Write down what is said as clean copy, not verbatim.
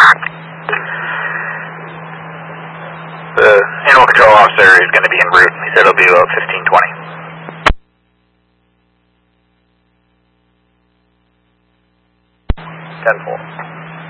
The animal control officer is going to be en route. He said it'll be about 15-20. 10-4.